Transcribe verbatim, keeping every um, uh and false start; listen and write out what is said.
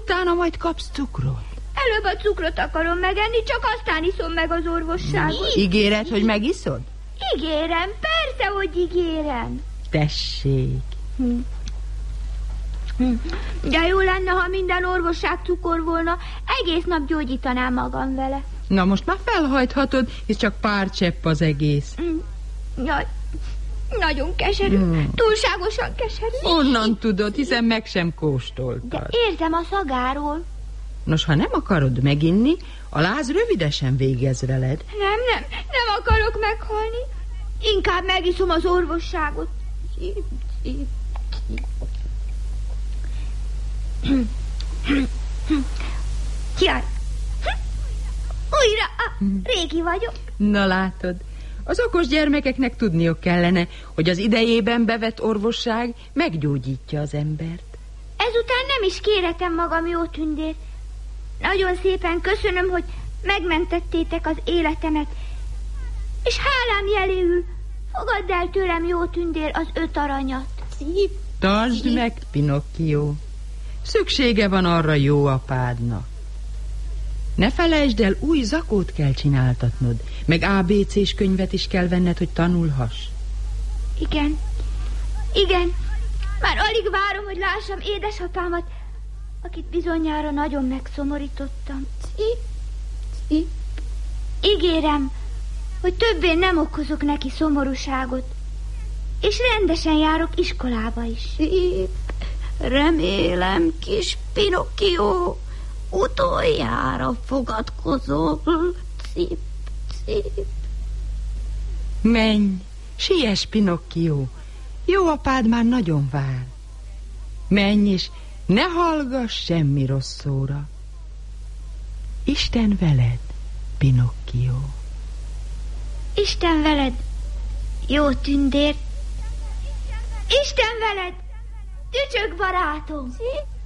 utána majd kapsz cukrot. Előbb a cukrot akarom megenni, csak aztán iszom meg az orvosságot. Ígéred, hogy megiszod? Ígérem, persze, hogy ígérem. Tessék. Hm. Hm. De jó lenne, ha minden orvosság cukor volna, egész nap gyógyítanám magam vele. Na most már felhajthatod, és csak pár csepp az egész. Hm. Jaj, nagyon keserű, hm. túlságosan keserű. Onnan tudod, hiszen meg sem kóstoltad. De érzem a szagáról. Nos, ha nem akarod meginni, a láz rövidesen végez veled. Nem, nem, nem akarok meghalni. Inkább megiszom az orvosságot. Jaj, újra, ah, régi vagyok. Na látod, az okos gyermekeknek tudniuk kellene, hogy az idejében bevett orvosság meggyógyítja az embert. Ezután nem is kérhetem magam, jó tündér. Nagyon szépen köszönöm, hogy megmentettétek az életemet, és hálám jeléül fogadd el tőlem, jó tündér, az öt aranyat. Szép. Tartsd Szép. meg, Pinocchio. Szüksége van arra jó apádnak. Ne felejtsd el, új zakót kell csináltatnod, meg á bé cés könyvet is kell venned, hogy tanulhass. Igen, igen, már alig várom, hogy lássam édesapámat, akit bizonyára nagyon megszomorítottam. Szép, szép. Ígérem, hogy többé nem okozok neki szomorúságot, és rendesen járok iskolába is. Szép. Remélem, kis Pinocchio, utoljára fogadkozol. Szép, szép. Menj, siess, Pinocchio. Jó apád már nagyon vár. Menj, és ne hallgass semmi rossz szóra. Isten veled, Pinocchio. Isten veled, jó tündér. Isten veled, tücsök barátom. Szép.